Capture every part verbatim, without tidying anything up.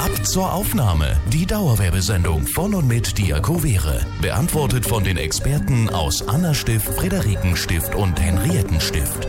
Ab zur Aufnahme. Die Dauerwerbesendung von und mit Diakovere. Beantwortet von den Experten aus Anna-Stift, Friederiken-Stift und Henriettenstift.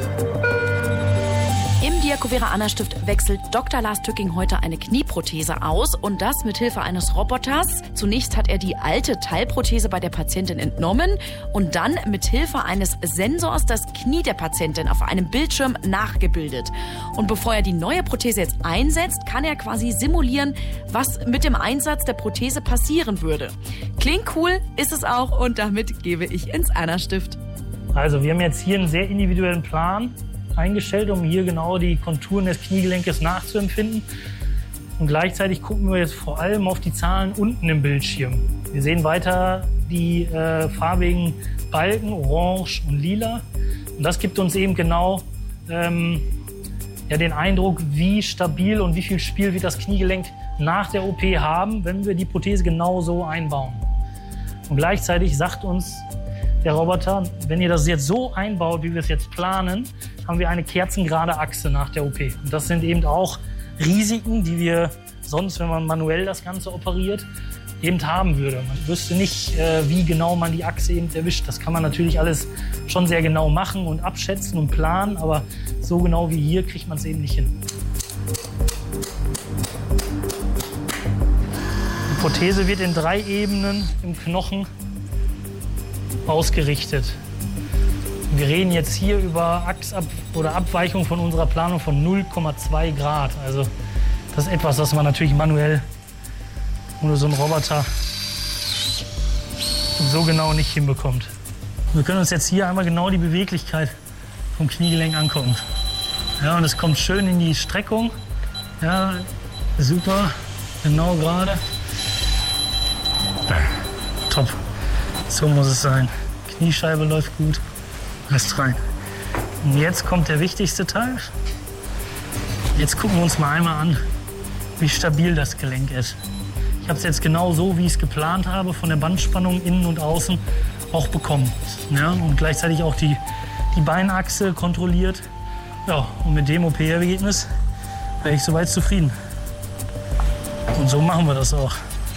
Im Diakovere Anna-Stift wechselt Doktor Lars Tücking heute eine Knieprothese aus und das mit Hilfe eines Roboters. Zunächst hat er die alte Teilprothese bei der Patientin entnommen und dann mit Hilfe eines Sensors das Knie der Patientin auf einem Bildschirm nachgebildet. Und bevor er die neue Prothese jetzt einsetzt, kann er quasi simulieren, was mit dem Einsatz der Prothese passieren würde. Klingt cool, ist es auch und damit gebe ich ins Anna-Stift. Also wir haben jetzt hier einen sehr individuellen Plan eingestellt, um hier genau die Konturen des Kniegelenkes nachzuempfinden. Und gleichzeitig gucken wir jetzt vor allem auf die Zahlen unten im Bildschirm. Wir sehen weiter die äh, farbigen Balken, orange und lila. Und das gibt uns eben genau ähm, ja, den Eindruck, wie stabil und wie viel Spiel wird das Kniegelenk nach der O P haben, wenn wir die Prothese genau so einbauen. Und gleichzeitig sagt uns der Roboter, wenn ihr das jetzt so einbaut, wie wir es jetzt planen, haben wir eine kerzengerade Achse nach der O P. Und das sind eben auch Risiken, die wir sonst, wenn man manuell das Ganze operiert, eben haben würde. Man wüsste nicht, wie genau man die Achse eben erwischt. Das kann man natürlich alles schon sehr genau machen und abschätzen und planen, aber so genau wie hier kriegt man es eben nicht hin. Die Prothese wird in drei Ebenen im Knochen ausgerichtet. Wir reden jetzt hier über Achsab- oder Abweichung von unserer Planung von null Komma zwei Grad. Also das ist etwas, das man natürlich manuell ohne so einen Roboter so genau nicht hinbekommt. Wir können uns jetzt hier einmal genau die Beweglichkeit vom Kniegelenk angucken. Ja, und es kommt schön in die Streckung. Ja, super, genau gerade. Top. So muss es sein. Kniescheibe läuft gut. Rest rein. Und jetzt kommt der wichtigste Teil. Jetzt gucken wir uns mal einmal an, wie stabil das Gelenk ist. Ich habe es jetzt genau so, wie ich es geplant habe, von der Bandspannung innen und außen auch bekommen. Ja, und gleichzeitig auch die, die Beinachse kontrolliert. Ja, und mit dem O P-Ergebnis wäre ich soweit zufrieden. Und so machen wir das auch.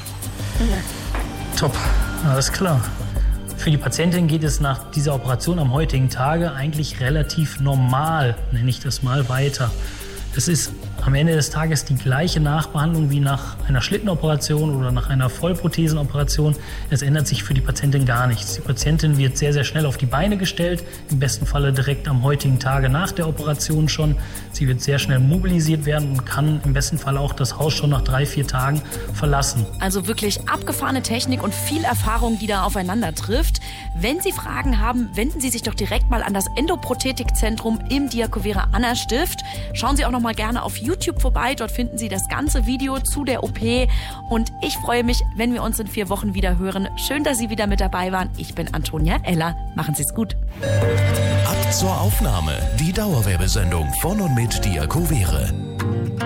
Top, alles klar. Für die Patientin geht es nach dieser Operation am heutigen Tage eigentlich relativ normal, nenne ich das mal, weiter. Es ist am Ende des Tages die gleiche Nachbehandlung wie nach einer Schlittenoperation oder nach einer Vollprothesenoperation. Es ändert sich für die Patientin gar nichts. Die Patientin wird sehr, sehr schnell auf die Beine gestellt, im besten Falle direkt am heutigen Tage nach der Operation schon. Sie wird sehr schnell mobilisiert werden und kann im besten Fall auch das Haus schon nach drei, vier Tagen verlassen. Also wirklich abgefahrene Technik und viel Erfahrung, die da aufeinander trifft. Wenn Sie Fragen haben, wenden Sie sich doch direkt mal an das Endoprothetikzentrum im Diakovere Anna-Stift. Schauen Sie auch noch mal gerne auf YouTube vorbei. Dort finden Sie das ganze Video zu der O P. Und ich freue mich, wenn wir uns in vier Wochen wieder hören. Schön, dass Sie wieder mit dabei waren. Ich bin Antonia Eller. Machen Sie es gut. Ab zur Aufnahme. Die Dauerwerbesendung von und mit Diakovere.